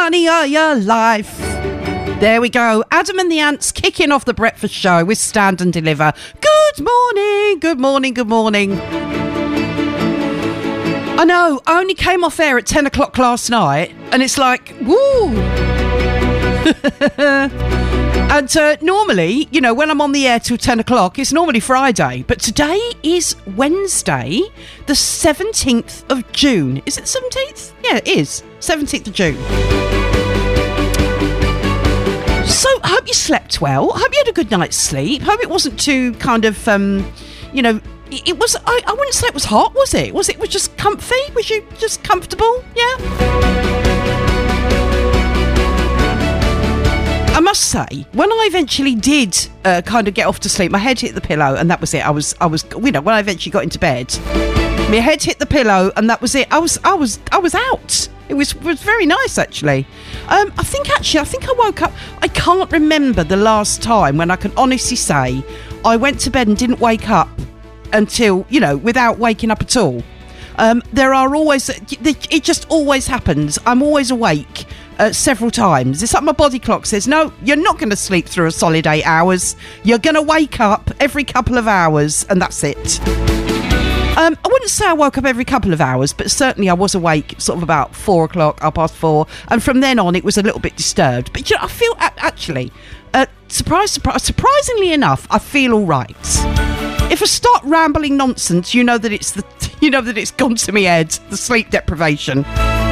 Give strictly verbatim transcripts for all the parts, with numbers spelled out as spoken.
honey, are you alive? There we go. Adam and the Ants kicking off the breakfast show with Stand and Deliver. Good morning, good morning, good morning. I know, I only came off air at ten o'clock last night, and it's like, woo. And uh, normally, you know, when I'm on the air till ten o'clock, it's normally Friday. But today is Wednesday, the seventeenth of June. Is it seventeenth? Yeah, it is. seventeenth of June. So, I hope you slept well. I hope you had a good night's sleep. I hope it wasn't too kind of, um, you know, it, it was, I, I wouldn't say it was hot, was it? Was it was just comfy? Was you just comfortable? Yeah? I must say, when I eventually did uh, kind of get off to sleep, my head hit the pillow and that was it. I was, I was, you know, when I eventually got into bed, my head hit the pillow and that was it. I was, I was, I was out. It was, was very nice, actually. Um, I think, actually, I think I woke up. I can't remember the last time when I can honestly say I went to bed and didn't wake up until, you know, without waking up at all. Um, there are always, it just always happens. I'm always awake. Uh, several times. It's like my body clock says, no, you're not going to sleep through a solid eight hours. You're going to wake up every couple of hours, and that's it. Um, I wouldn't say I woke up every couple of hours, but certainly I was awake sort of about four o'clock, half past four, and from then on it was a little bit disturbed. But you know, I feel actually, uh, surprise, surprise, surprisingly enough, I feel all right. If I start rambling nonsense, you know that it's the, you know that it's gone to my head, the sleep deprivation.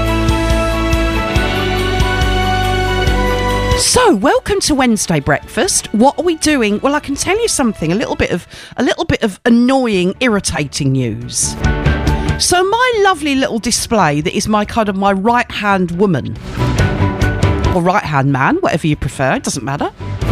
So, welcome to Wednesday breakfast. What are we doing? Well, I can tell you something, a little bit of a little bit of annoying, irritating news. So, my lovely little display that is my kind of my right-hand woman, or right-hand man, whatever you prefer, it doesn't matter,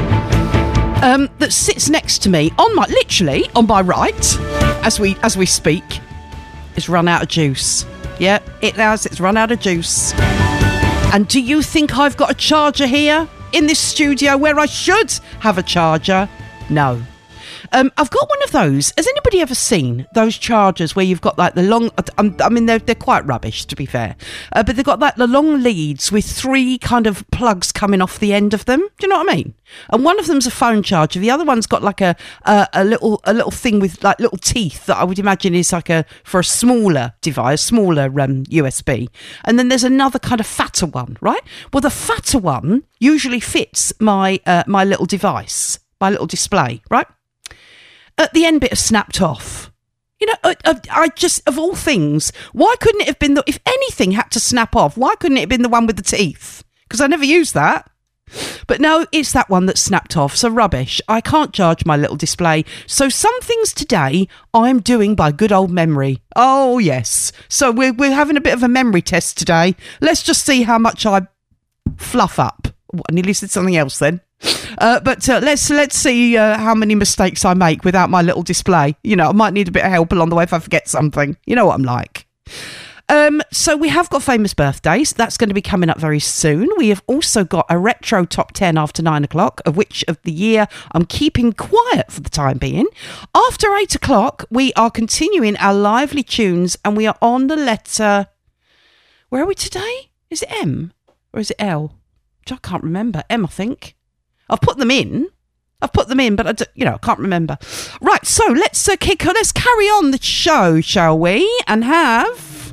um, that sits next to me on my, literally on my right, as we as we speak, is run out of juice. Yeah, it has. It's run out of juice. And do you think I've got a charger here in this studio where I should have a charger? No. Um, I've got one of those. Has anybody ever seen those chargers where you've got like the long... I mean, they're, they're quite rubbish, to be fair. Uh, but they've got like the long leads with three kind of plugs coming off the end of them. Do you know what I mean? And one of them's a phone charger. The other one's got like a a, a little a little thing with like little teeth that I would imagine is like a for a smaller device, smaller um, U S B. And then there's another kind of fatter one, right? Well, the fatter one usually fits my uh, my little device, my little display, right? At the end bit has snapped off. You know, I, I just, of all things, why couldn't it have been, the, if anything had to snap off, why couldn't it have been the one with the teeth? Because I never used that. But no, it's that one that snapped off. So rubbish. I can't charge my little display. So some things today I'm doing by good old memory. Oh, yes. So we're, we're having a bit of a memory test today. Let's just see how much I fluff up. Oh, I nearly said something else then. Uh, but uh, let's let's see uh, how many mistakes I make without my little display. You know, I might need a bit of help along the way if I forget something. You know what I'm like. Um, so we have got famous birthdays. That's going to be coming up very soon. We have also got a retro top ten after nine o'clock, of which of the year I'm keeping quiet for the time being. After eight o'clock, we are continuing our lively tunes, and we are on the letter... Where are we today? Is it M or is it L? Which I can't remember. M, I think. I've put them in. I've put them in, but I d- you know, I can't remember. Right, so let's uh, kick on. Let's carry on the show, shall we? And have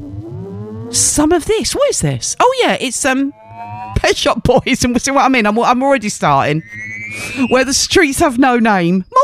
some of this. What is this? Oh yeah, it's um, Pet Shop Boys, and we'll see what I mean. I'm I'm already starting. Where the streets have no name.